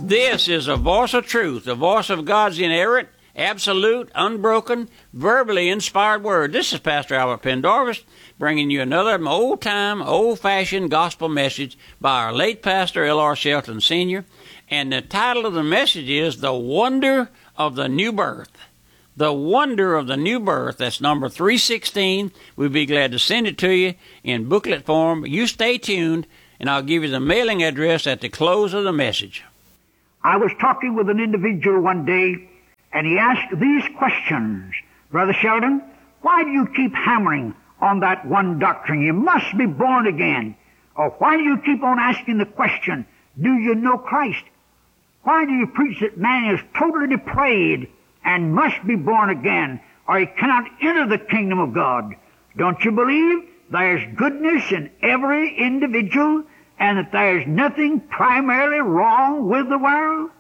This is a voice of truth, the voice of God's inerrant, absolute, unbroken, verbally inspired word. This is Pastor Albert Pendarvis bringing you another old-time, old-fashioned gospel message by our late pastor, L.R. Shelton Sr., and the title of the message is The Wonder of the New Birth. The Wonder of the New Birth. That's number 316. We'd be glad to send it to you in booklet form. You stay tuned, and I'll give you the mailing address at the close of the message. I was talking with an individual one day, and he asked these questions. Brother Sheldon, why do you keep hammering on that one doctrine? You must be born again. Or why do you keep on asking the question, do you know Christ? Why do you preach that man is totally depraved and must be born again, or he cannot enter the kingdom of God? Don't you believe there's goodness in every individual, and that there's nothing primarily wrong with the world?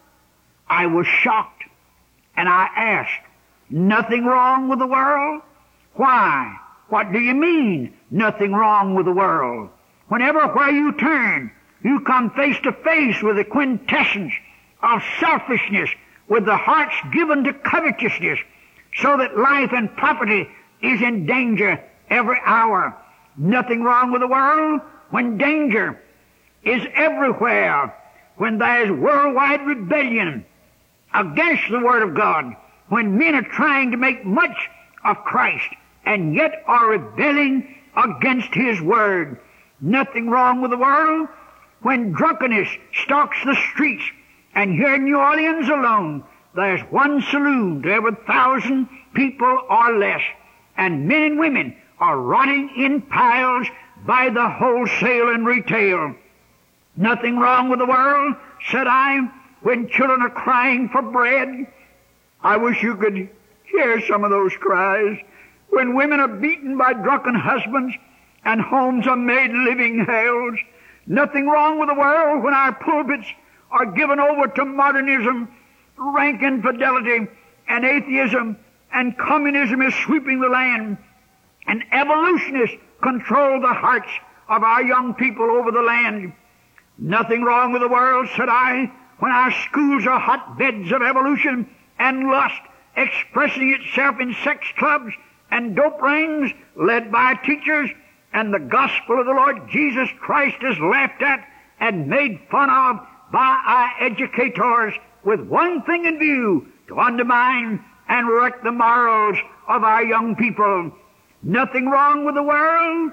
I was shocked, and I asked, nothing wrong with the world? Why? What do you mean, nothing wrong with the world? Whenever where you turn, you come face to face with the quintessence of selfishness, with the hearts given to covetousness, so that life and property is in danger every hour. Nothing wrong with the world when danger is everywhere, when there is worldwide rebellion against the Word of God, when men are trying to make much of Christ and yet are rebelling against His Word. Nothing wrong with the world when drunkenness stalks the streets, and here in New Orleans alone there's one saloon to every 1,000 people or less, and men and women are rotting in piles by the wholesale and retail. Nothing wrong with the world, said I, when children are crying for bread. I wish you could hear some of those cries. When women are beaten by drunken husbands and homes are made living hells. Nothing wrong with the world when our pulpits are given over to modernism, rank infidelity, and atheism, and communism is sweeping the land, and evolutionists control the hearts of our young people over the land. Nothing wrong with the world, said I, when our schools are hotbeds of evolution and lust, expressing itself in sex clubs and dope rings led by teachers, and the gospel of the Lord Jesus Christ is laughed at and made fun of by our educators with one thing in view, to undermine and wreck the morals of our young people. Nothing wrong with the world.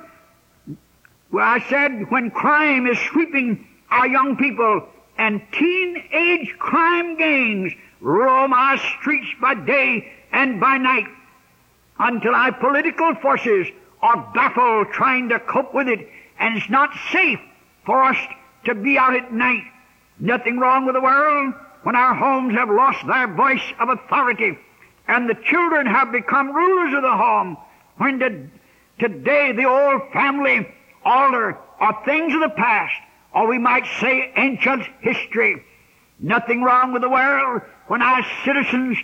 Well, I said, when crime is sweeping our young people and teenage crime gangs roam our streets by day and by night, until our political forces are baffled trying to cope with it, and it's not safe for us to be out at night. Nothing wrong with the world when our homes have lost their voice of authority and the children have become rulers of the home, when today the old family altar are things of the past, or we might say ancient history. Nothing wrong with the world when our cities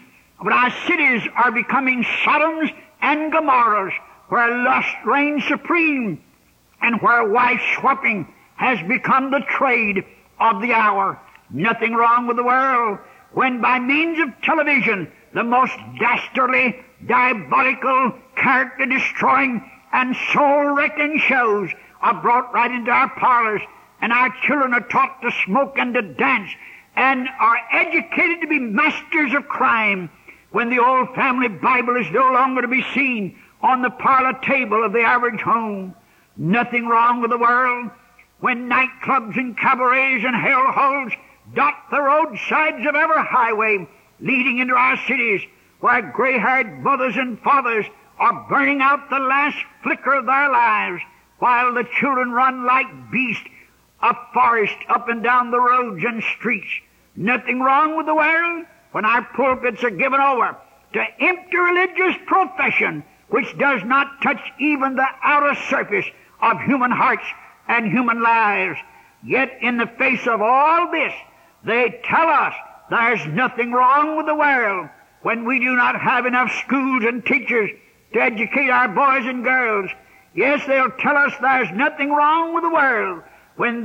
are becoming Sodoms and Gomorrahs, where lust reigns supreme and where wife swapping has become the trade of the hour. Nothing wrong with the world when by means of television the most dastardly, diabolical, character-destroying and soul-wrecking shows are brought right into our parlors, and our children are taught to smoke and to dance and are educated to be masters of crime, when the old family Bible is no longer to be seen on the parlor table of the average home. Nothing wrong with the world when nightclubs and cabarets and hellholes dot the roadsides of every highway leading into our cities, where gray-haired mothers and fathers are burning out the last flicker of their lives, while the children run like beasts of forest up and down the roads and streets. Nothing wrong with the world when our pulpits are given over to empty religious profession, which does not touch even the outer surface of human hearts and human lives. Yet in the face of all this, they tell us there's nothing wrong with the world when we do not have enough schools and teachers to educate our boys and girls. Yes, they'll tell us there's nothing wrong with the world when the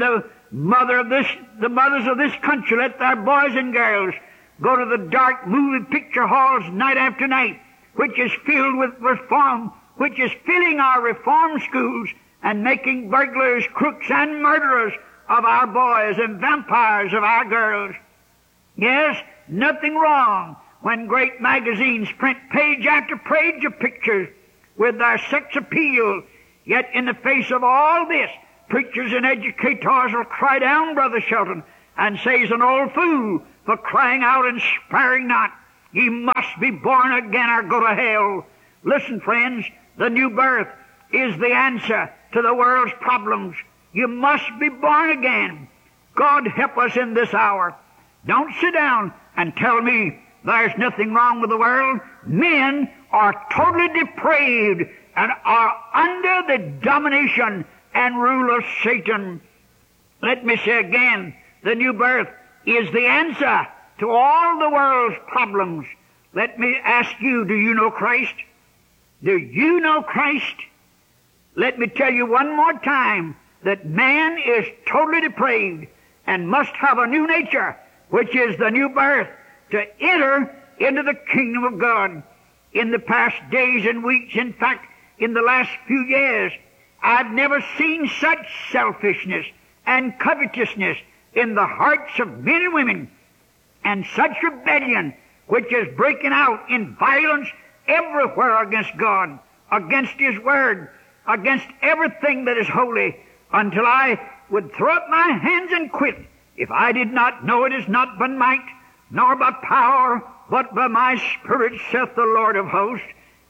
the mothers of this country let their boys and girls go to the dark movie picture halls night after night, which is filled with reform, which is filling our reform schools and making burglars, crooks, and murderers of our boys and vampires of our girls. Yes, nothing wrong when great magazines print page after page of pictures with their sex appeal. Yet in the face of all this, preachers and educators will cry down, Brother Shelton, and say he's an old fool for crying out and sparing not. He must be born again or go to hell. Listen, friends, the new birth is the answer to the world's problems. You must be born again. God help us in this hour. Don't sit down and tell me there's nothing wrong with the world. Men are totally depraved and are under the domination and rule of Satan. Let me say again, the new birth is the answer to all the world's problems. Let me ask you, do you know Christ? Do you know Christ? Let me tell you one more time that man is totally depraved and must have a new nature, which is the new birth, to enter into the kingdom of God. In the past days and weeks, in fact, in the last few years, I've never seen such selfishness and covetousness in the hearts of men and women, and such rebellion which is breaking out in violence everywhere against God, against His Word, against everything that is holy, until I would throw up my hands and quit if I did not know it is not by might, nor by power, but by my Spirit, saith the Lord of hosts.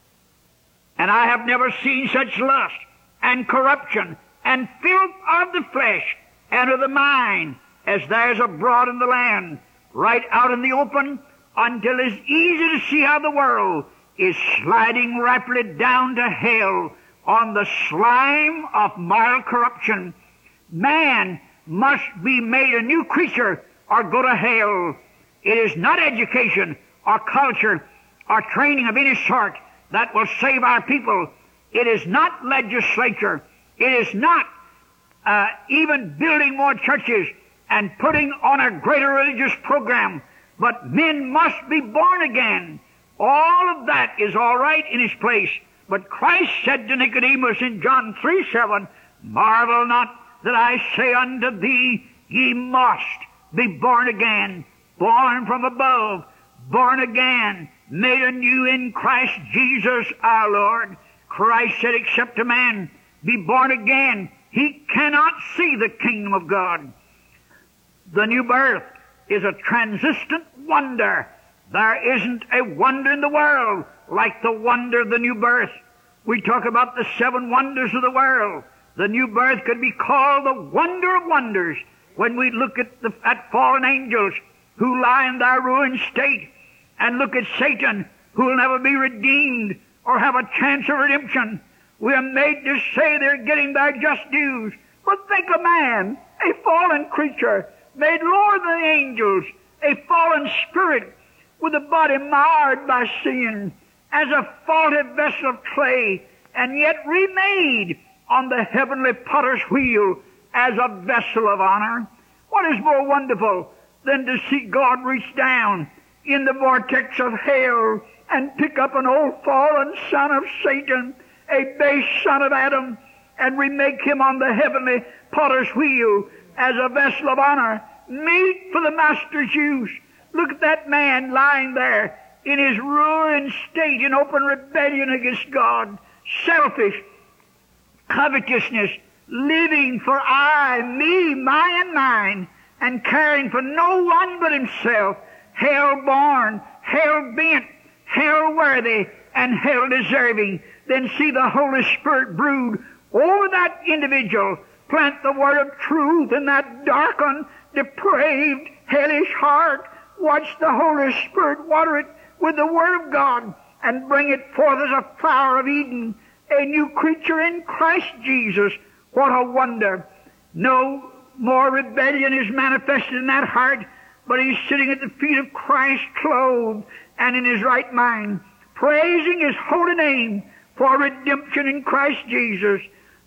And I have never seen such lust and corruption and filth of the flesh and of the mind as there's abroad in the land, right out in the open, until it's easy to see how the world is sliding rapidly down to hell on the slime of moral corruption. Man must be made a new creature or go to hell. It is not education or culture or training of any sort that will save our people. It is not legislature. It is not even building more churches and putting on a greater religious program. But men must be born again. All of that is all right in its place. But Christ said to Nicodemus in John 3:7, marvel not that I say unto thee, ye must be born again, born from above, born again, made anew in Christ Jesus our Lord. Christ said, except a man be born again, he cannot see the kingdom of God. The new birth is a transcendent wonder. There isn't a wonder in the world like the wonder of the new birth. We talk about the 7 wonders of the world. The new birth could be called the wonder of wonders when we look at fallen angels who lie in their ruined state, and look at Satan, who will never be redeemed or have a chance of redemption. We are made to say they're getting their just dues. But think of man, a fallen creature, made lower than the angels, a fallen spirit with a body marred by sin, as a faulty vessel of clay, and yet remade on the heavenly potter's wheel as a vessel of honor. What is more wonderful than to see God reach down in the vortex of hell and pick up an old fallen son of Satan, a base son of Adam, and remake him on the heavenly potter's wheel as a vessel of honor, meet for the master's use? Look at that man lying there in his ruined state in open rebellion against God, selfish, covetousness, living for I, me, my, and mine, and caring for no one but himself, hell-born, hell-bent, hell-worthy, and hell-deserving. Then see the Holy Spirit brood over that individual, plant the word of truth in that darkened, depraved, hellish heart. Watch the Holy Spirit water it with the Word of God and bring it forth as a flower of Eden, a new creature in Christ Jesus. What a wonder! No more rebellion is manifested in that heart, but he's sitting at the feet of Christ, clothed and in his right mind, praising his holy name for redemption in Christ Jesus.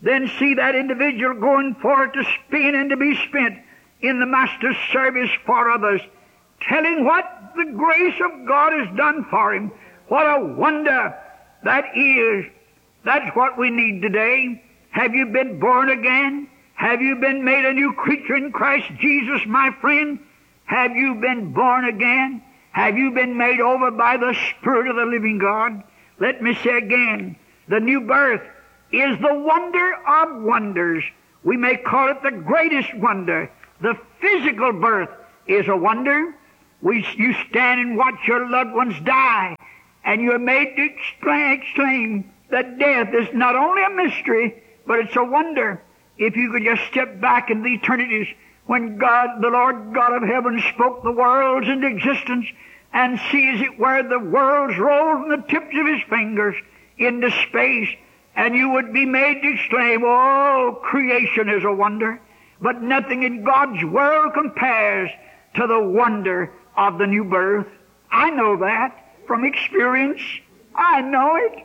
then see that individual going forward to spin and to be spent in the Master's service for others, telling what the grace of God has done for him. What a wonder that is. That's what we need today. Have you been born again? Have you been made a new creature in Christ Jesus, my friend? Have you been born again? Have you been made over by the Spirit of the living God? Let me say again, the new birth is the wonder of wonders. We may call it the greatest wonder. The physical birth is a wonder. You stand and watch your loved ones die, and you're made to exclaim that death is not only a mystery, but it's a wonder. If you could just step back in the eternities when God, the Lord God of heaven, spoke the worlds into existence, and see, as it were, the worlds roll from the tips of his fingers into space, and you would be made to exclaim, oh, creation is a wonder. But nothing in God's world compares to the wonder of the new birth. I know that from experience. I know it.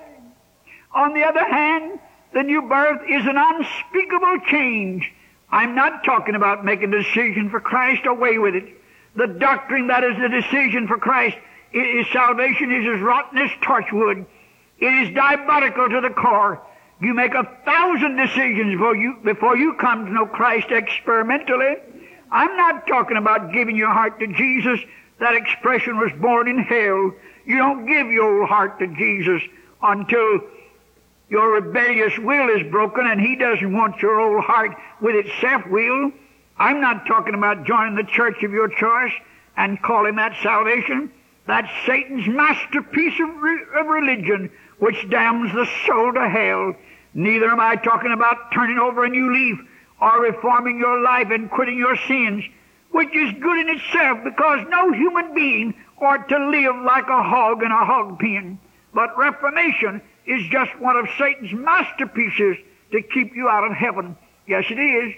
On the other hand, the new birth is an unspeakable change. I'm not talking about making a decision for Christ. Away with it. The doctrine that is the decision for Christ, salvation is as rotten as torchwood. It is diabolical to the core. You make 1,000 decisions before you come to know Christ experimentally. I'm not talking about giving your heart to Jesus. That expression was born in hell. You don't give your whole heart to Jesus until your rebellious will is broken, and he doesn't want your whole heart with its self-will. I'm not talking about joining the church of your choice and calling that salvation. That's Satan's masterpiece of religion, which damns the soul to hell. Neither am I talking about turning over a new leaf or reforming your life and quitting your sins, which is good in itself, because no human being ought to live like a hog in a hog pen. But reformation is just one of Satan's masterpieces to keep you out of heaven. Yes, it is.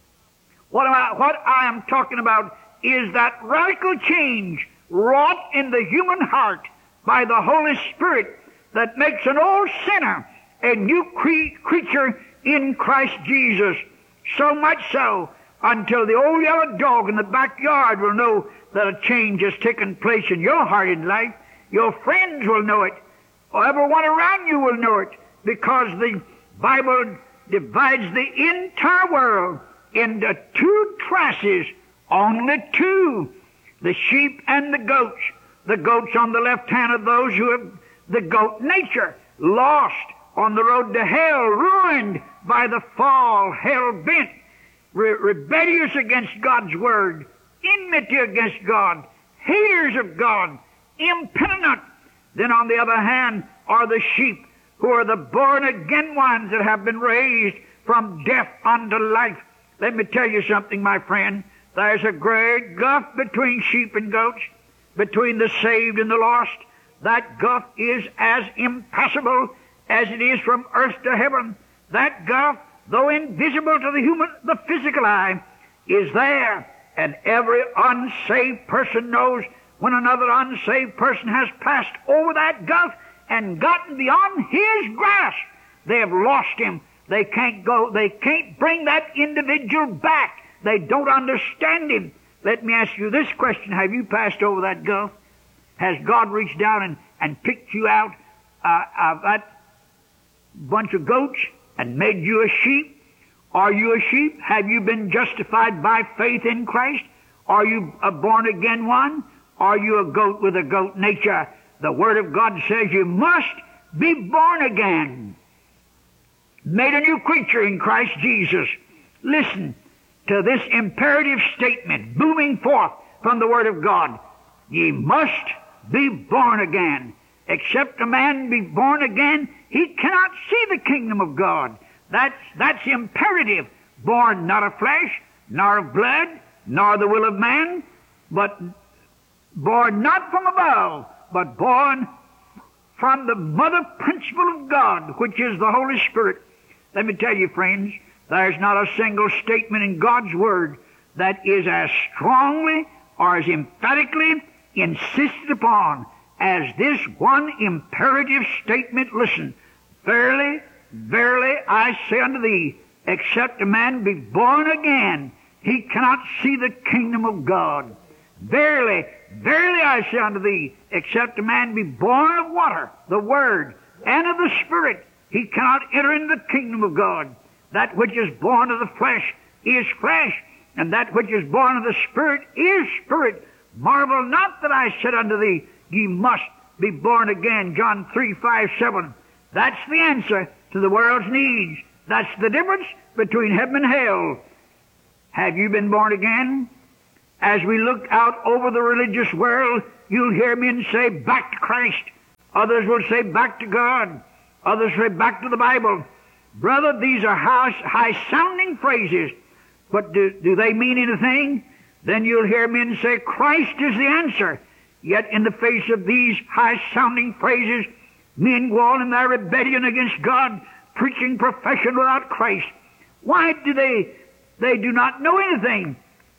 What I am talking about is that radical change wrought in the human heart by the Holy Spirit that makes an old sinner a new creature in Christ Jesus. So much so, until the old yellow dog in the backyard will know that a change has taken place in your heart and life. Your friends will know it. Or everyone around you will know it, because the Bible divides the entire world into two classes, only two, the sheep and the goats. The goats on the left hand of those who have the goat nature, lost on the road to hell, ruined by the fall, hell-bent, rebellious against God's word, enmity against God, haters of God, impenitent. Then on the other hand are the sheep, who are the born-again ones that have been raised from death unto life. Let me tell you something, my friend. There's a great gulf between sheep and goats, between the saved and the lost. That gulf is as impassable as it is from earth to heaven. That gulf, though invisible to the physical eye, is there. And every unsaved person knows when another unsaved person has passed over that gulf and gotten beyond his grasp, they have lost him. They can't bring that individual back. They don't understand him. Let me ask you this question. Have you passed over that gulf? Has God reached down and picked you out of that bunch of goats and made you a sheep? Are you a sheep? Have you been justified by faith in Christ? Are you a born-again one? Are you a goat with a goat nature? The Word of God says you must be born again, made a new creature in Christ Jesus. Listen to this imperative statement booming forth from the Word of God. Ye must be born again. Except a man be born again, he cannot see the kingdom of God. That's imperative. Born not of flesh, nor of blood, nor the will of man, but born not from above, but born from the mother principle of God, which is the Holy Spirit. Let me tell you, friends, there's not a single statement in God's Word that is as strongly or as emphatically insisted upon as this one imperative statement. Listen, verily, verily I say unto thee, except a man be born again, he cannot see the kingdom of God. Verily, verily I say unto thee, except a man be born of water, the Word, and of the Spirit, he cannot enter into the kingdom of God. That which is born of the flesh is flesh, and that which is born of the Spirit is spirit. Marvel not that I said unto thee, ye must be born again. John 3:5-7. That's the answer to the world's needs. That's the difference between heaven and hell. Have you been born again? As we look out over the religious world, you'll hear men say, back to Christ. Others will say, back to God. Others say, back to the Bible. Brother, these are high-sounding phrases, but do they mean anything? Then you'll hear men say, Christ is the answer. Yet in the face of these high-sounding phrases, men go on in their rebellion against God, preaching profession without Christ. Why do they do not know anything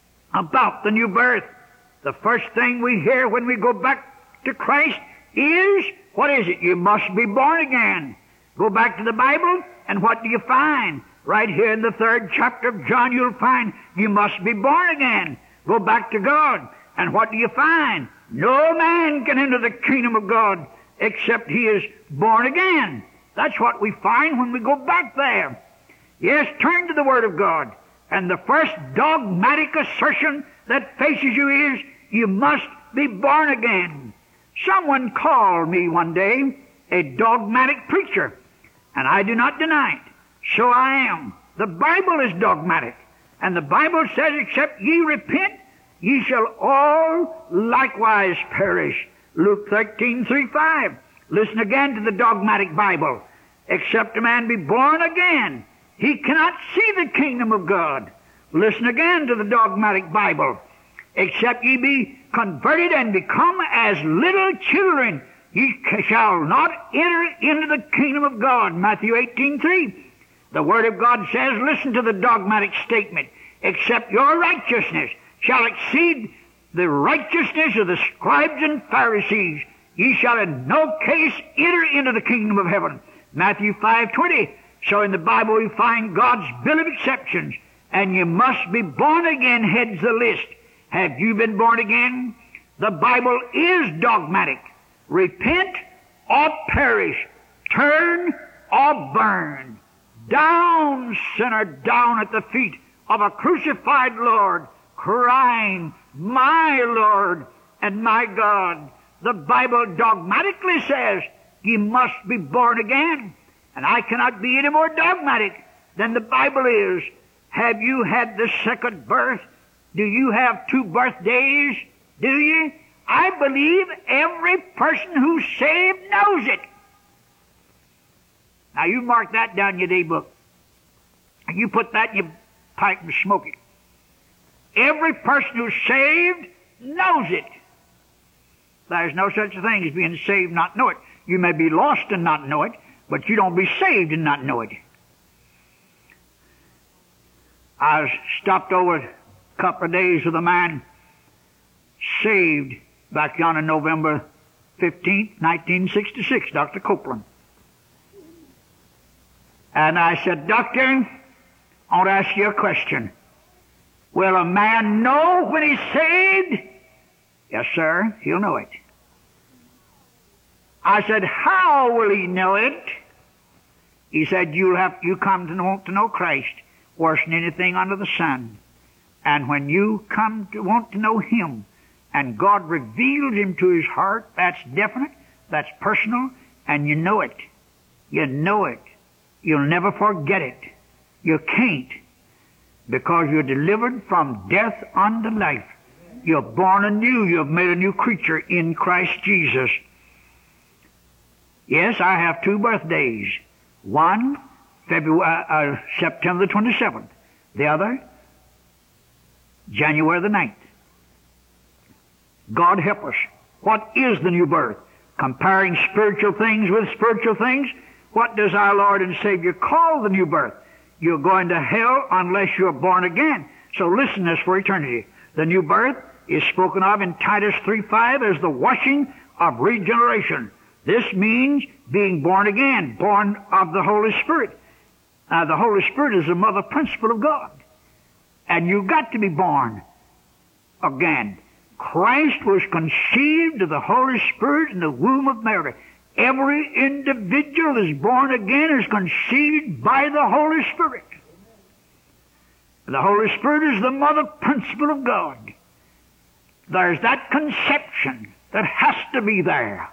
about the new birth? The first thing we hear when we go back to Christ is, what is it? You must be born again. Go back to the Bible, and what do you find? Right here in the 3rd chapter of John, you'll find you must be born again. Go back to God, and what do you find? No man can enter the kingdom of God except he is born again. That's what we find when we go back there. Yes, turn to the Word of God. And the first dogmatic assertion that faces you is, you must be born again. Someone called me one day a dogmatic preacher, and I do not deny it. So I am. The Bible is dogmatic. And the Bible says, except ye repent, ye shall all likewise perish. Luke 13:3-5. Listen again to the dogmatic Bible. Except a man be born again, he cannot see the kingdom of God. Listen again to the dogmatic Bible. Except ye be converted and become as little children, ye shall not enter into the kingdom of God. Matthew 18:3. The Word of God says, listen to the dogmatic statement, except your righteousness shall exceed the righteousness of the scribes and Pharisees, ye shall in no case enter into the kingdom of heaven. Matthew 5:20. So in the Bible we find God's bill of exceptions, and you must be born again heads the list. Have you been born again? The Bible is dogmatic. Repent or perish. Turn or burn. Down, sinner, down at the feet of a crucified Lord, crying, my Lord and my God. The Bible dogmatically says, you must be born again. And I cannot be any more dogmatic than the Bible is. Have you had the second birth? Do you have 2 birthdays? Do you? I believe every person who's saved knows it. Now you mark that down in your day book. And you put that in your pipe and smoke it. Every person who's saved knows it. There's no such thing as being saved and not know it. You may be lost and not know it, but you don't be saved and not know it. I stopped over a couple of days with a man saved back on November 15th, 1966, Dr. Copeland. And I said, Doctor, I want to ask you a question. Will a man know when he's saved? Yes, sir, he'll know it. I said, how will he know it? He said, you come to want to know Christ worse than anything under the sun. And when you come to want to know Him, and God reveals Him to his heart, that's definite, that's personal, and you know it. You know it. You'll never forget it. You can't, because you're delivered from death unto life. You're born anew. You've made a new creature in Christ Jesus. Yes, I have 2 birthdays. One, September the 27th. The other, January the 9th. God help us. What is the new birth? Comparing spiritual things with spiritual things, what does our Lord and Savior call the new birth? You're going to hell unless you're born again. So listen to this for eternity. The new birth is spoken of in Titus 3:5 as the washing of regeneration. This means being born again, born of the Holy Spirit. Now, the Holy Spirit is the mother principle of God. And you've got to be born again. Christ was conceived of the Holy Spirit in the womb of Mary. Every individual that is born again is conceived by the Holy Spirit. The Holy Spirit is the mother principle of God. There's that conception that has to be there.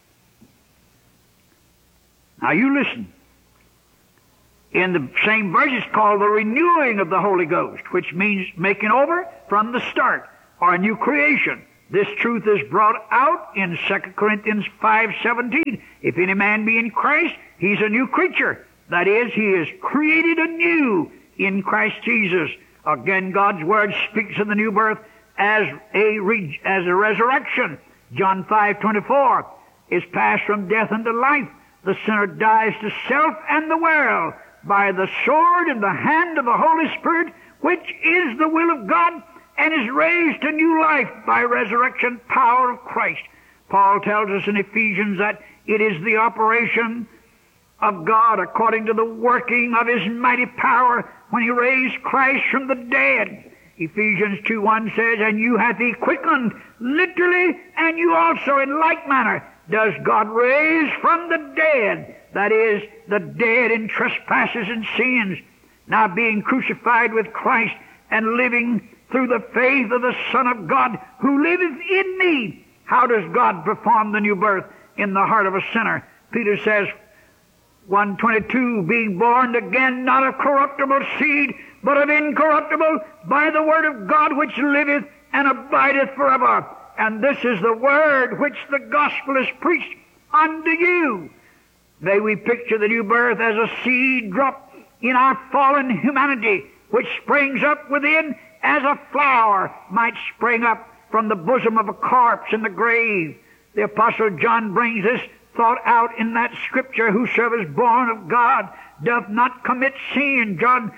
Now you listen. In the same verse, it's called the renewing of the Holy Ghost, which means making over from the start, or a new creation. This truth is brought out in 2 Corinthians 5:17. If any man be in Christ, he's a new creature. That is, he is created anew in Christ Jesus. Again, God's Word speaks of the new birth as a resurrection. John 5:24 is passed from death unto life. The sinner dies to self and the world by the sword in the hand of the Holy Spirit, which is the will of God, and is raised to new life by resurrection power of Christ. Paul tells us in Ephesians that it is the operation of God according to the working of His mighty power when He raised Christ from the dead. Ephesians 2:1 says, and you hath He quickened, literally, and you also in like manner does God raise from the dead, that is, the dead in trespasses and sins, now being crucified with Christ and living through the faith of the Son of God who liveth in me. How does God perform the new birth in the heart of a sinner? Peter says, 1:22, being born again, not of corruptible seed, but of incorruptible, by the word of God which liveth and abideth forever. And this is the word which the gospel is preached unto you. May we picture the new birth as a seed drop in our fallen humanity, which springs up within as a flower might spring up from the bosom of a corpse in the grave. The Apostle John brings this thought out in that scripture, whosoever is born of God doth not commit sin. John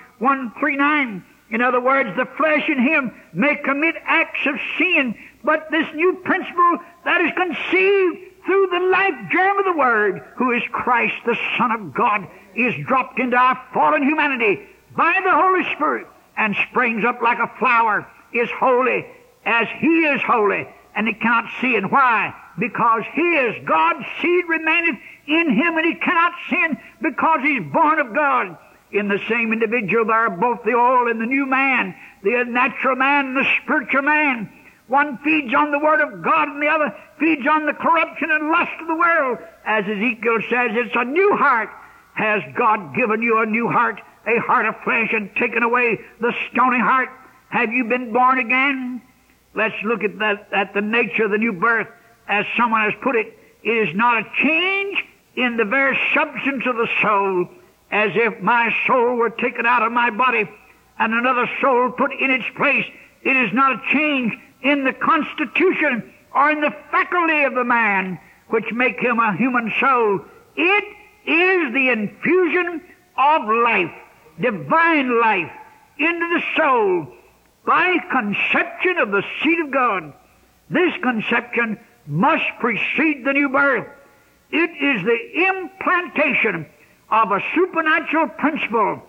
1:3-9. In other words, the flesh in him may commit acts of sin, but this new principle that is conceived through the life germ of the Word, who is Christ, the Son of God, is dropped into our fallen humanity by the Holy Spirit and springs up like a flower, is holy as He is holy, and it cannot sin. Why? Because His, God's seed remaineth in Him, and He cannot sin because He's born of God. In the same individual there are both the old and the new man, the natural man and the spiritual man. One feeds on the Word of God, and the other feeds on the corruption and lust of the world. As Ezekiel says, it's a new heart. Has God given you a new heart, a heart of flesh, and taken away the stony heart? Have you been born again? Let's look at the nature of the new birth. As someone has put it, it is not a change in the very substance of the soul, as if my soul were taken out of my body and another soul put in its place. It is not a change in the constitution or in the faculty of the man which make him a human soul. It is the infusion of life, divine life, into the soul by conception of the seed of God. This conception must precede the new birth. It is the implantation of a supernatural principle.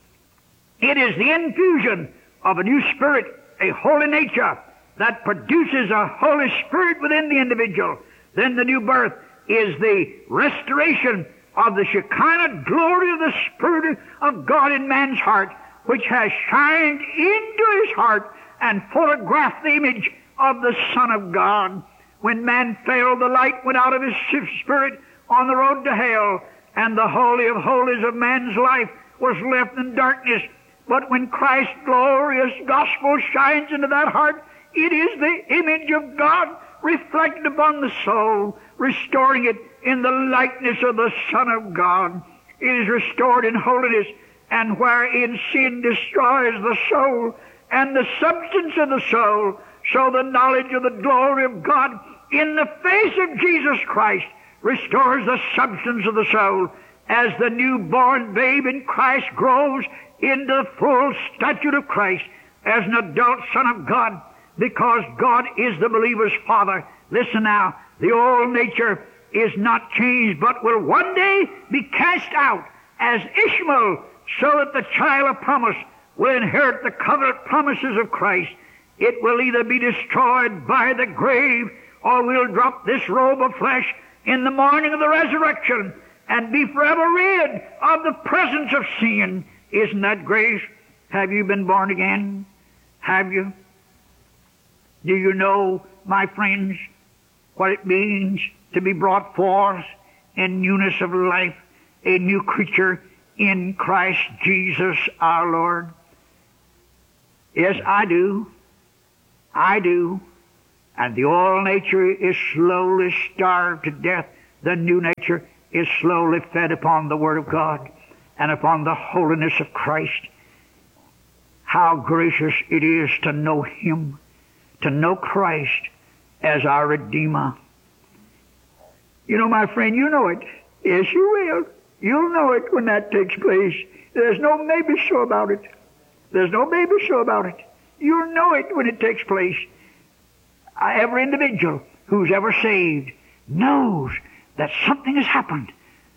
It is the infusion of a new spirit, a holy nature, that produces a Holy Spirit within the individual. Then the new birth is the restoration of the Shekinah glory of the Spirit of God in man's heart, which has shined into his heart and photographed the image of the Son of God. When man failed, the light went out of his spirit on the road to hell, and the Holy of Holies of man's life was left in darkness. But when Christ's glorious gospel shines into that heart, it is the image of God reflected upon the soul, restoring it in the likeness of the Son of God. It is restored in holiness, and wherein sin destroys the soul and the substance of the soul, so the knowledge of the glory of God in the face of Jesus Christ restores the substance of the soul. As the newborn babe in Christ grows into the full stature of Christ as an adult Son of God, because God is the believer's Father. Listen now, the old nature is not changed, but will one day be cast out as Ishmael, so that the child of promise will inherit the covenant promises of Christ. It will either be destroyed by the grave, or we'll drop this robe of flesh in the morning of the resurrection and be forever rid of the presence of sin. Isn't that grace? Have you been born again? Have you? Do you know, my friends, what it means to be brought forth in newness of life, a new creature in Christ Jesus our Lord? Yes, I do. I do. And the old nature is slowly starved to death. The new nature is slowly fed upon the Word of God and upon the holiness of Christ. How gracious it is to know Him, to know Christ as our Redeemer. You know, my friend, you know it. Yes, you will. You'll know it when that takes place. There's no maybe so about it. There's no maybe so about it. You'll know it when it takes place. Every individual who's ever saved knows that something has happened.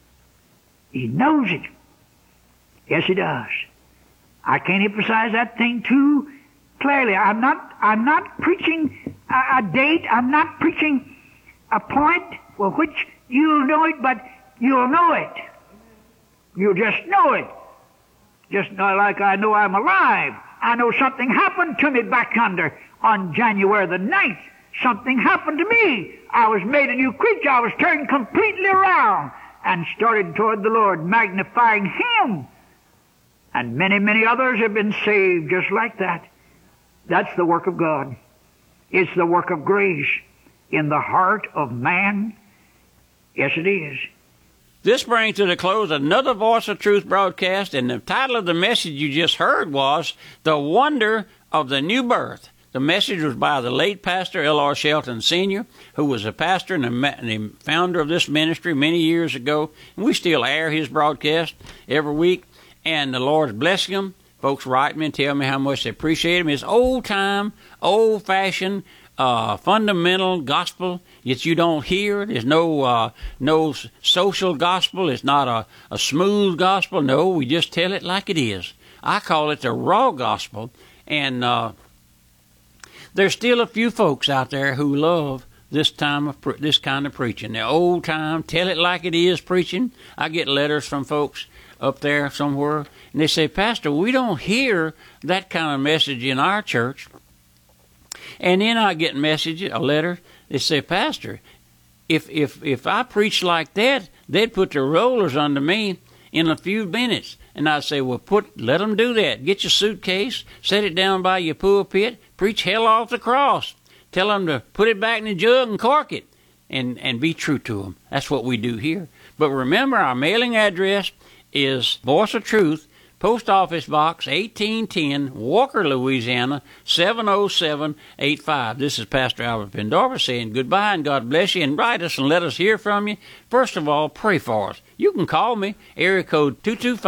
He knows it. Yes, he does. I can't emphasize that thing too clearly. I'm not preaching a date. I'm not preaching a point for which you'll know it, but you'll know it. You'll just know it. Just like I know I'm alive. I know something happened to me back under on January the 9th. Something happened to me. I was made a new creature. I was turned completely around and started toward the Lord, magnifying Him. And many, many others have been saved just like that. That's the work of God. It's the work of grace in the heart of man. Yes, it is. This brings to the close another Voice of Truth broadcast, and the title of the message you just heard was The Wonder of the New Birth. The message was by the late pastor L.R. Shelton Sr., who was a pastor and the founder of this ministry many years ago. And we still air his broadcast every week, and the Lord's blessing him. Folks write me and tell me how much they appreciate him. It's old-time, old-fashioned, fundamental gospel that you don't hear. There's no social gospel. It's not a smooth gospel. No, we just tell it like it is. I call it the raw gospel, and there's still a few folks out there who love this kind of preaching. The old time, tell it like it is preaching. I get letters from folks up there somewhere, and they say, Pastor, we don't hear that kind of message in our church. And then I get a letter, they say, Pastor, if I preach like that, they'd put the rollers under me in a few minutes. And I'd say, well, let them do that. Get your suitcase, set it down by your pulpit, preach hell off the cross. Tell them to put it back in the jug and cork it, and be true to them. That's what we do here. But remember, our mailing address is Voice of Truth, Post Office Box 1810, Walker, Louisiana, 70785. This is Pastor Albert Pendarvis saying goodbye and God bless you, and write us and let us hear from you. First of all, pray for us. You can call me, area code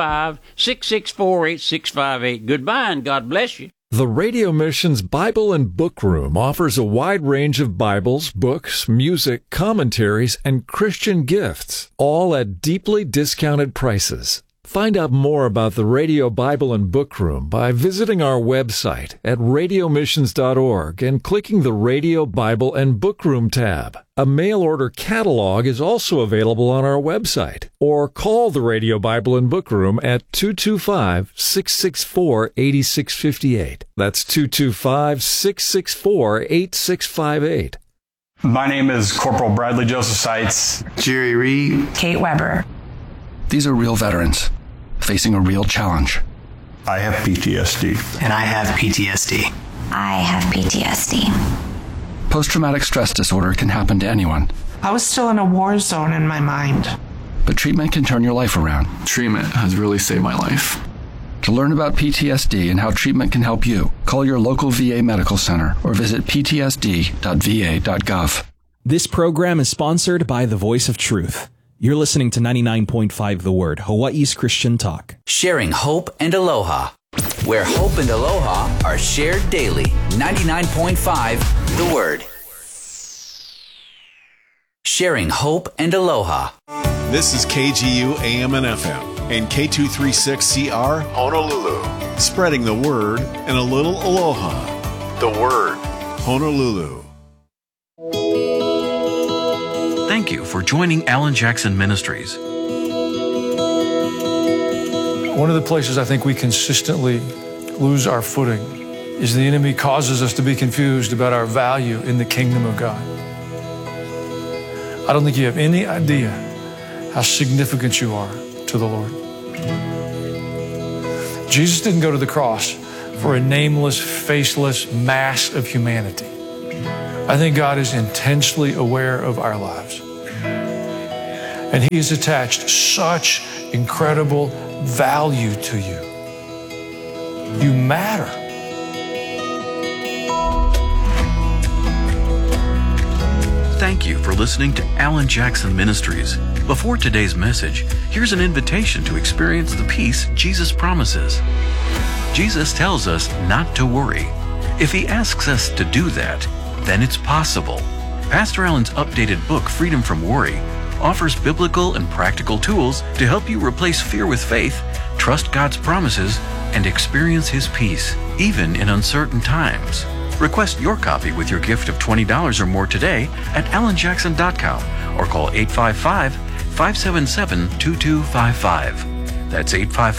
225-664-8658. Goodbye and God bless you. The Radio Mission's Bible and Book Room offers a wide range of Bibles, books, music, commentaries, and Christian gifts, all at deeply discounted prices. Find out more about the Radio Bible and Book Room by visiting our website at radiomissions.org and clicking the Radio Bible and Book Room tab. A mail-order catalog is also available on our website, or call the Radio Bible and Book Room at 225-664-8658. That's 225-664-8658. My name is Corporal Bradley Joseph Seitz. Jerry Reed. Kate Weber. These are real veterans facing a real challenge. I have PTSD. And I have PTSD. I have PTSD. Post-traumatic stress disorder can happen to anyone. I was still in a war zone in my mind. But treatment can turn your life around. Treatment has really saved my life. To learn about PTSD and how treatment can help you, call your local VA medical center or visit ptsd.va.gov. This program is sponsored by The Voice of Truth. You're listening to 99.5 The Word, Hawaii's Christian talk. Sharing hope and aloha, where hope and aloha are shared daily. 99.5 The Word. sharing hope and aloha. This is KGU AM and FM and K236CR Honolulu. Spreading the word and a little aloha. The word, Honolulu. Thank you for joining Alan Jackson Ministries. One of the places I think we consistently lose our footing is the enemy causes us to be confused about our value in the kingdom of God. I don't think you have any idea how significant you are to the Lord. Jesus didn't go to the cross for a nameless, faceless mass of humanity. I think God is intensely aware of our lives. And He has attached such incredible value to you. You matter. Thank you for listening to Alan Jackson Ministries. Before today's message, here's an invitation to experience the peace Jesus promises. Jesus tells us not to worry. If He asks us to do that, then it's possible. Pastor Alan's updated book, Freedom from Worry, offers biblical and practical tools to help you replace fear with faith, trust God's promises, and experience His peace, even in uncertain times. Request your copy with your gift of $20 or more today at alanjackson.com or call 855-577-2255. That's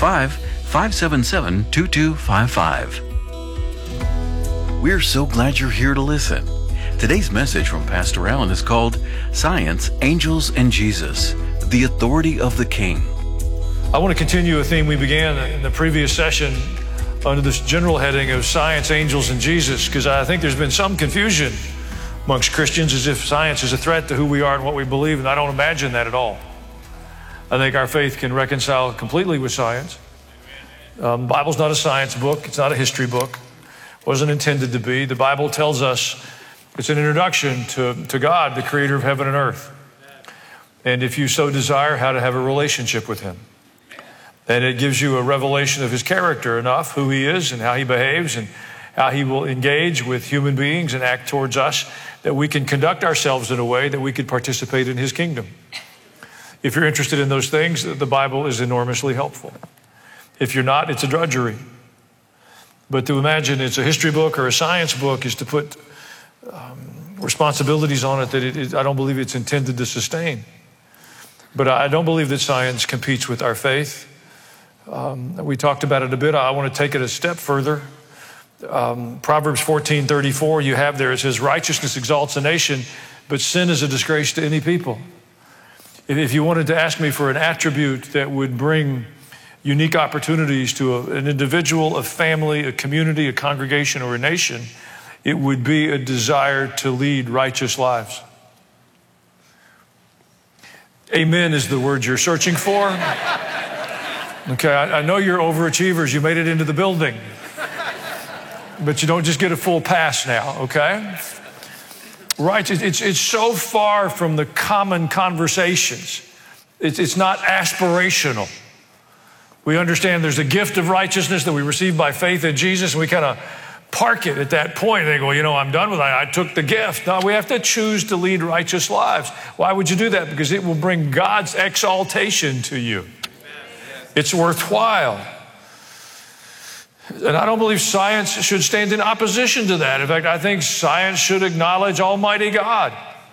855-577-2255. We're so glad you're here to listen. Today's message from Pastor Alan is called Science, Angels, and Jesus, the Authority of the King. I want to continue a theme we began in the previous session under this general heading of Science, Angels, and Jesus, because I think there's been some confusion amongst Christians as if science is a threat to who we are and what we believe, and I don't imagine that at all. I think our faith can reconcile completely with science. The Bible's not a science book. It's not a history book. It wasn't intended to be. The Bible tells us it's an introduction to God, the creator of heaven and earth. And if you so desire, how to have a relationship with Him. And it gives you a revelation of His character enough, who He is and how He behaves and how He will engage with human beings and act towards us, that we can conduct ourselves in a way that we could participate in His kingdom. If you're interested in those things, the Bible is enormously helpful. If you're not, it's a drudgery. But to imagine it's a history book or a science book is to put responsibilities on it that I don't believe it's intended to sustain. But I don't believe that science competes with our faith. We talked about it a bit. I want to take it a step further. Proverbs 14:34, you have there, it says, righteousness exalts a nation, but sin is a disgrace to any people. If you wanted to ask me for an attribute that would bring unique opportunities to an individual, a family, a community, a congregation, or a nation, it would be a desire to lead righteous lives. Amen is the word you're searching for. Okay, I know you're overachievers. You made it into the building. But you don't just get a full pass now, okay? Right, it's so far from the common conversations. It's not aspirational. We understand there's a gift of righteousness that we receive by faith in Jesus, and we kind of park it at that point. They go, I'm done with it. I took the gift. No, we have to choose to lead righteous lives. Why would you do that? Because it will bring God's exaltation to you. It's worthwhile. And I don't believe science should stand in opposition to that. In fact, I think science should acknowledge Almighty God.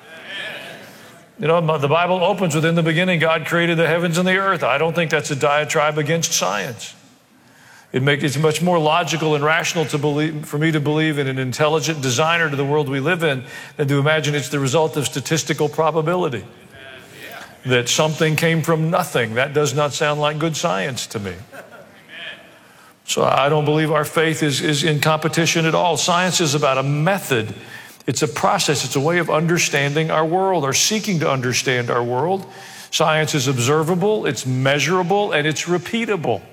The Bible opens with, in the beginning, God created the heavens and the earth. I don't think that's a diatribe against science. It's much more logical and rational for me to believe in an intelligent designer to the world we live in than to imagine it's the result of statistical probability. That something came from nothing. That does not sound like good science to me. So I don't believe our faith is in competition at all. Science is about a method. It's a process. It's a way of understanding our world or seeking to understand our world. Science is observable, it's measurable, and it's repeatable.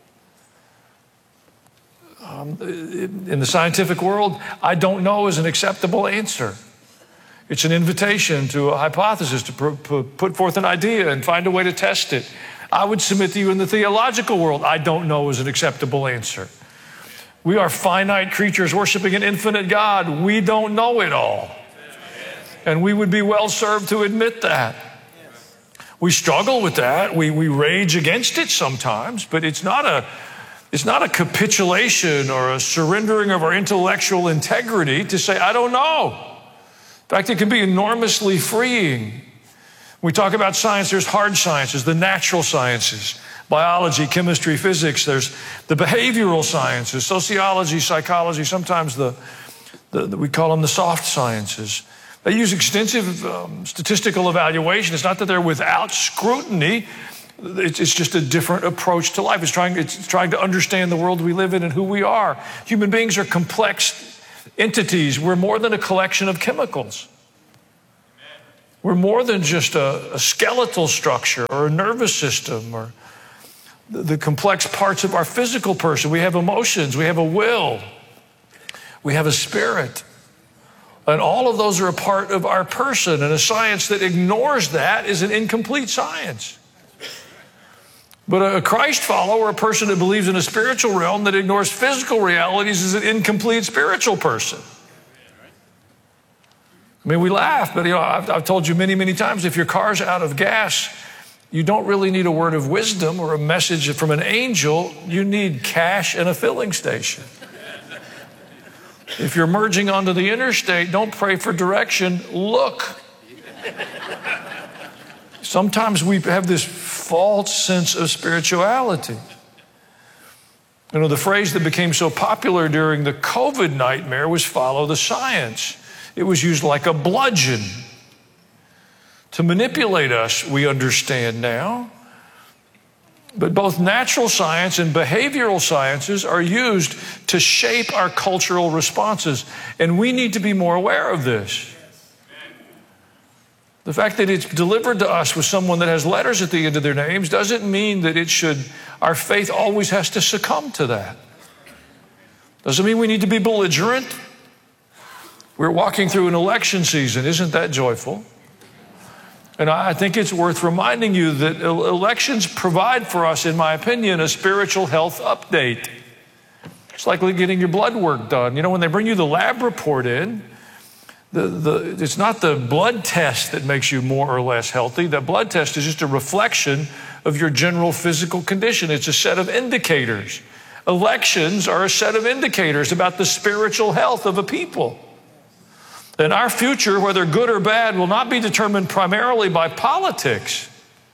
In the scientific world, I don't know is an acceptable answer. It's an invitation to a hypothesis, to put forth an idea and find a way to test it. I would submit to you in the theological world, I don't know is an acceptable answer. We are finite creatures worshiping an infinite God. We don't know it all. And we would be well served to admit that. We struggle with that. We rage against it sometimes, but it's not a capitulation or a surrendering of our intellectual integrity to say, I don't know. In fact, it can be enormously freeing. We talk about science, there's hard sciences, the natural sciences, biology, chemistry, physics. There's the behavioral sciences, sociology, psychology, sometimes we call them the soft sciences. They use extensive statistical evaluation. It's not that they're without scrutiny. It's just a different approach to life. It's trying to understand the world we live in and who we are. Human beings are complex entities. We're more than a collection of chemicals. We're more than just a skeletal structure or a nervous system or the complex parts of our physical person. We have emotions. We have a will. We have a spirit. And all of those are a part of our person. And a science that ignores that is an incomplete science. But a Christ follower, a person that believes in a spiritual realm that ignores physical realities, is an incomplete spiritual person. I mean, we laugh, but I've told you many, many times, if your car's out of gas, you don't really need a word of wisdom or a message from an angel. You need cash and a filling station. If you're merging onto the interstate, don't pray for direction, look. Sometimes we have this false sense of spirituality. You know, the phrase that became so popular during the COVID nightmare was follow the science. It was used like a bludgeon to manipulate us, we understand now. But both natural science and behavioral sciences are used to shape our cultural responses. And we need to be more aware of this. The fact that it's delivered to us with someone that has letters at the end of their names doesn't mean that our faith always has to succumb to that. Doesn't mean we need to be belligerent. We're walking through an election season. Isn't that joyful? And I think it's worth reminding you that elections provide for us, in my opinion, a spiritual health update. It's like getting your blood work done. You know, when they bring you the lab report in, it's not the blood test that makes you more or less healthy. The blood test is just a reflection of your general physical condition. It's a set of indicators. Elections are a set of indicators about the spiritual health of a people. And our future, whether good or bad, will not be determined primarily by politics.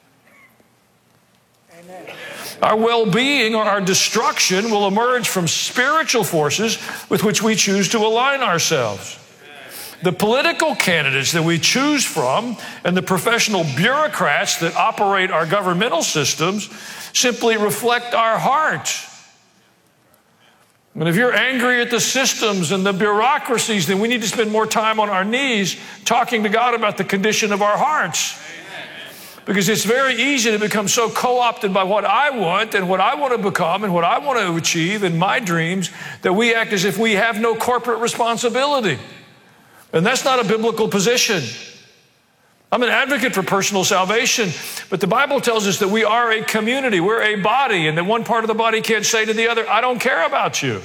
Amen. Our well-being or our destruction will emerge from spiritual forces with which we choose to align ourselves. The political candidates that we choose from and the professional bureaucrats that operate our governmental systems simply reflect our hearts. And if you're angry at the systems and the bureaucracies, then we need to spend more time on our knees talking to God about the condition of our hearts. Because it's very easy to become so co-opted by what I want and what I want to become and what I want to achieve in my dreams that we act as if we have no corporate responsibility. And that's not a biblical position. I'm an advocate for personal salvation, but the Bible tells us that we are a community, we're a body, and that one part of the body can't say to the other, I don't care about you.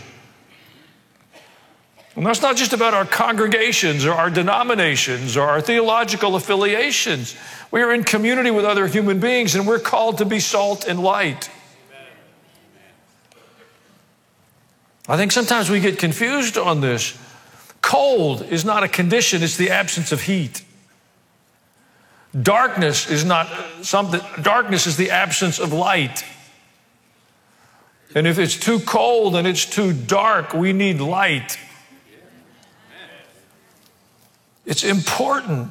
And that's not just about our congregations or our denominations or our theological affiliations. We are in community with other human beings, and we're called to be salt and light. I think sometimes we get confused on this. Cold is not a condition, it's the absence of heat. Darkness is not something, darkness is the absence of light. And if it's too cold and it's too dark, we need light. It's important.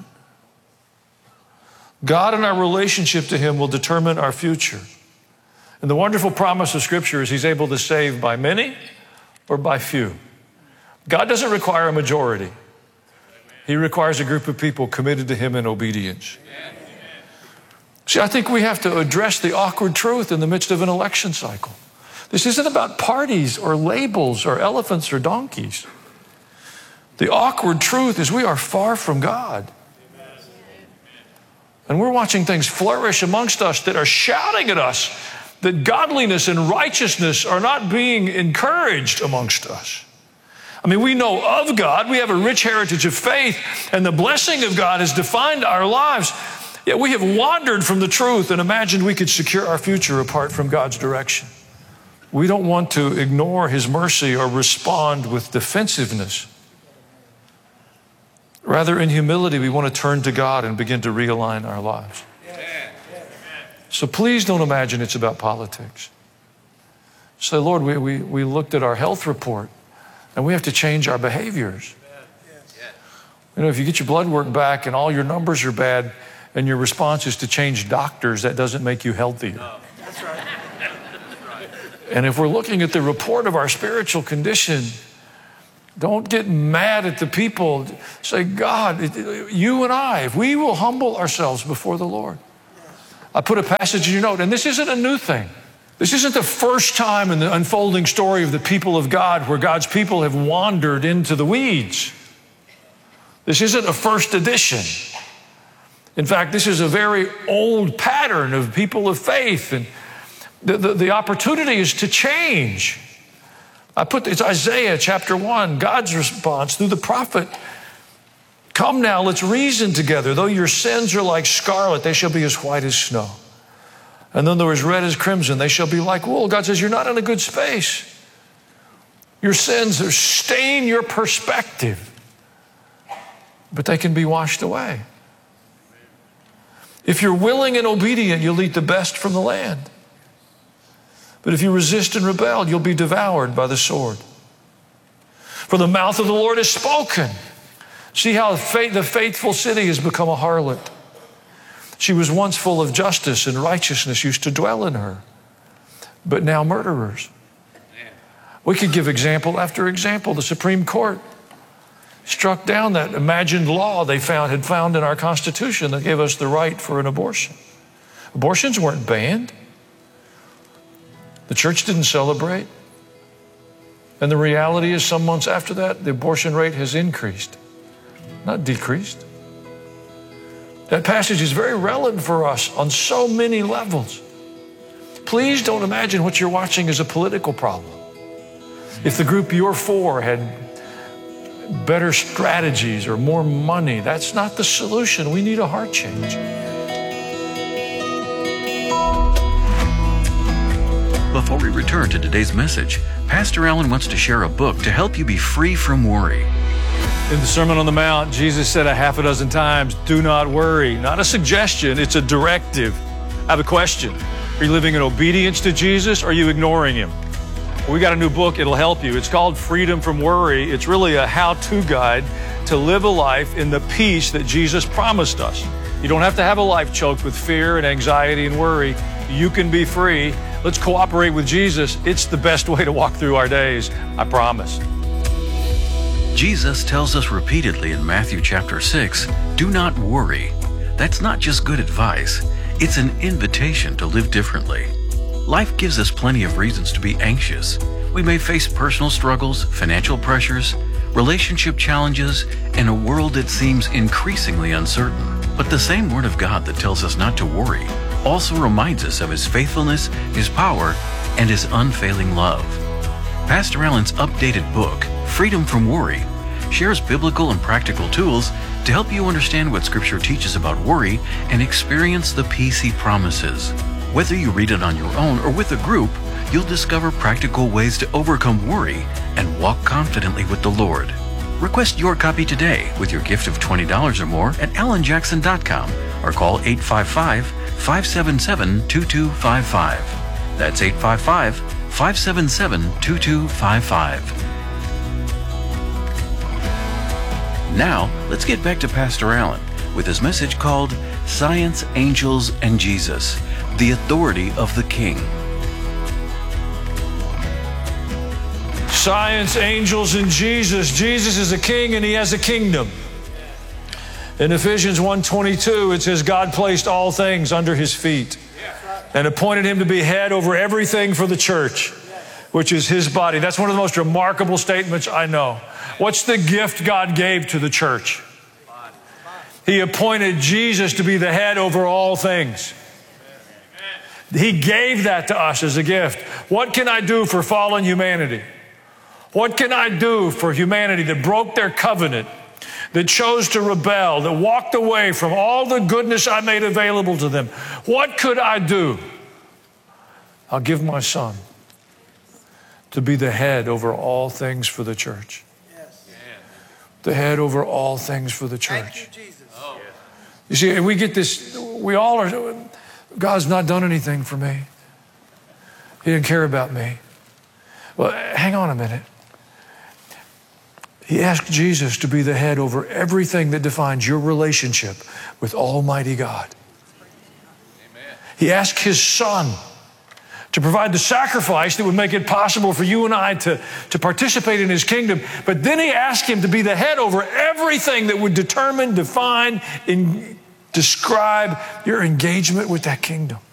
God and our relationship to Him will determine our future. And the wonderful promise of Scripture is He's able to save by many or by few. God doesn't require a majority. He requires a group of people committed to Him in obedience. See, I think we have to address the awkward truth in the midst of an election cycle. This isn't about parties or labels or elephants or donkeys. The awkward truth is we are far from God. And we're watching things flourish amongst us that are shouting at us that godliness and righteousness are not being encouraged amongst us. I mean, we know of God. We have a rich heritage of faith, and the blessing of God has defined our lives. Yet we have wandered from the truth and imagined we could secure our future apart from God's direction. We don't want to ignore His mercy or respond with defensiveness. Rather, in humility, we want to turn to God and begin to realign our lives. So please don't imagine it's about politics. Say, Lord, we looked at our health report, and we have to change our behaviors. You know, if you get your blood work back and all your numbers are bad, and your response is to change doctors, that doesn't make you healthier. No, that's right. And if we're looking at the report of our spiritual condition, don't get mad at the people. Say, God, you and I, if we will humble ourselves before the Lord. I put a passage in your note, and this isn't a new thing. This isn't the first time in the unfolding story of the people of God where God's people have wandered into the weeds. This isn't a first edition. In fact, this is a very old pattern of people of faith, and the opportunity is to change. It's Isaiah chapter 1, God's response through the prophet. Come now, let's reason together. Though your sins are like scarlet, they shall be as white as snow. And then they're as red as crimson, they shall be like wool. God says, you're not in a good space. Your sins stain your perspective, but they can be washed away. If you're willing and obedient, you'll eat the best from the land. But if you resist and rebel, you'll be devoured by the sword. For the mouth of the Lord has spoken. See how the faithful city has become a harlot. She was once full of justice, and righteousness used to dwell in her. But now murderers. We could give example after example. The Supreme Court struck down that imagined law they had found in our Constitution that gave us the right for an abortion. Abortions weren't banned. The church didn't celebrate. And the reality is, some months after that, the abortion rate has increased, not decreased. That passage is very relevant for us on so many levels. Please don't imagine what you're watching as a political problem. If the group you're for had better strategies or more money, that's not the solution. We need a heart change. Before we return to today's message, Pastor Allen wants to share a book to help you be free from worry. In the Sermon on the Mount, Jesus said a half a dozen times, do not worry. Not a suggestion, it's a directive. I have a question. Are you living in obedience to Jesus or are you ignoring Him? We got a new book, it'll help you. It's called Freedom from Worry. It's really a how-to guide to live a life in the peace that Jesus promised us. You don't have to have a life choked with fear and anxiety and worry. You can be free. Let's cooperate with Jesus. It's the best way to walk through our days, I promise. Jesus tells us repeatedly in Matthew chapter 6, do not worry. That's not just good advice. It's an invitation to live differently. Life gives us plenty of reasons to be anxious. We may face personal struggles, financial pressures, relationship challenges, and a world that seems increasingly uncertain. But the same Word of God that tells us not to worry also reminds us of His faithfulness, His power, and His unfailing love. Pastor Allen's updated book, Freedom from Worry, shares biblical and practical tools to help you understand what Scripture teaches about worry and experience the peace He promises. Whether you read it on your own or with a group, you'll discover practical ways to overcome worry and walk confidently with the Lord. Request your copy today with your gift of $20 or more at allenjackson.com or call 855-577-2255. That's 855-577-2255. Now, let's get back to Pastor Allen with his message called Science, Angels, and Jesus, the Authority of the King. Science, angels, and Jesus. Jesus is a king and He has a kingdom. In Ephesians 1:22, it says, God placed all things under His feet and appointed Him to be head over everything for the church, which is His body. That's one of the most remarkable statements I know. What's the gift God gave to the church? He appointed Jesus to be the head over all things. He gave that to us as a gift. What can I do for fallen humanity? What can I do for humanity that broke their covenant, that chose to rebel, that walked away from all the goodness I made available to them? What could I do? I'll give my son to be the head over all things for the church. Yes. The head over all things for the church. Thank you, Jesus. Oh. You see, we get this, we all are, God's not done anything for me. He didn't care about me. Well, hang on a minute. He asked Jesus to be the head over everything that defines your relationship with Almighty God. Amen. He asked his son to provide the sacrifice that would make it possible for you and I to participate in his kingdom. But then he asked him to be the head over everything that would determine, define, and describe your engagement with that kingdom.